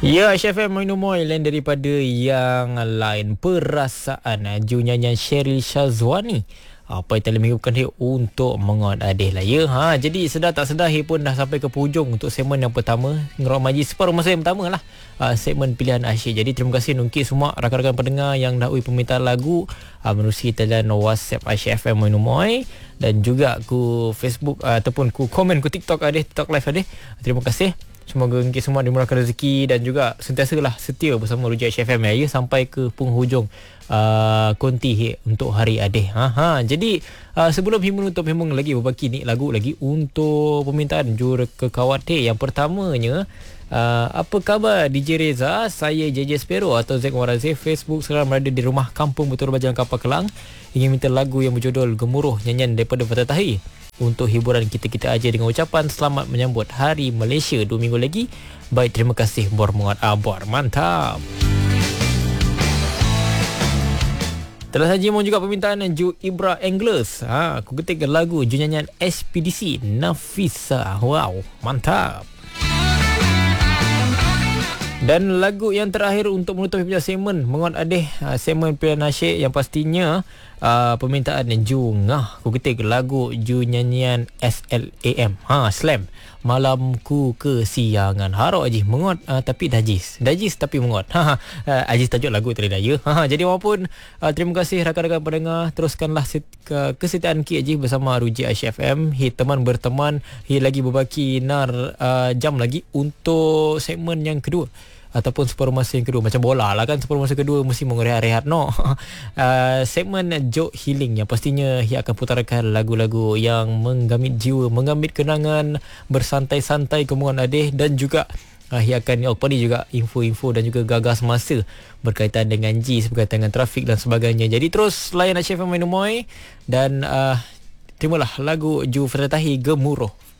Ya, Chef M minum oil lain daripada yang lain. Perasaan Ju nyanyian Cheryl Shazwani. Apa yang telah mengikutkan dia untuk mengot adih lah ya. Jadi sedar tak sedar dia pun dah sampai ke hujung untuk segmen yang pertama. Ngerok Majlis separuh masa yang pertama lah. Segmen pilihan asyik. Jadi terima kasih nungki semua rakan-rakan pendengar yang dah permintaan lagu menerusi talian WhatsApp Asyik FM minum oil. Dan juga ku Facebook ataupun ku komen ku TikTok adih, TikTok live adih. Terima kasih. Semoga kita semua dimurahkan rezeki dan juga sentiasalah setia bersama Ruja HFM ya sampai ke penghujung konti untuk hari adih. Jadi sebelum menutup memang lagi berbaki ni lagu lagi untuk permintaan jur kekawat yang pertamanya. Apa khabar DJ Reza? Saya JJ Spero atau Zack Warazif. Facebook sekarang berada di rumah kampung Betul Bajalan Kapal Kelang. Ingin minta lagu yang berjudul Gemuruh nyanyian daripada Fatah Tahir. Untuk hiburan kita aja dengan ucapan selamat menyambut Hari Malaysia 2 minggu lagi. Baik, terima kasih Bor Muat Abor. Mantap. Telah saja mau juga permintaan Ju Ibra Anglers. Aku ketik lagu Ju nyanyian Ekspedisi Nafisa. Wow, mantap. Dan lagu yang terakhir untuk menutupi punya segmen Mengot Adih, segmen pilihan asyik yang pastinya permintaan Ju Ngah. Aku ketik lagu Ju nyanyian SLAM. Slam. Malamku Kesiangan. Harap Haji mengot tapi dajis tapi mengot. Ajis tajuk lagu tadi dah ya. Jadi walaupun terima kasih rakan-rakan pendengar. Teruskanlah kesetiaan Ki Haji bersama Ruji Asyik FM. Teman berteman. Lagi berbaki jam lagi untuk segmen yang kedua ataupun separuh masa yang kedua. Macam bola lah kan, separuh masa kedua mesti mengerehat-rehat segmen Joke Healing yang pastinya ia akan putarkan lagu-lagu yang menggamit jiwa, mengambil kenangan, bersantai-santai kemungan adih. Dan juga ia akan ni juga info-info dan juga gagas masa berkaitan dengan JIS, berkaitan dengan trafik dan sebagainya. Jadi terus layan Asyik FM minum oil dan terimalah lagu Ju Fatah Tahir Gemuruh.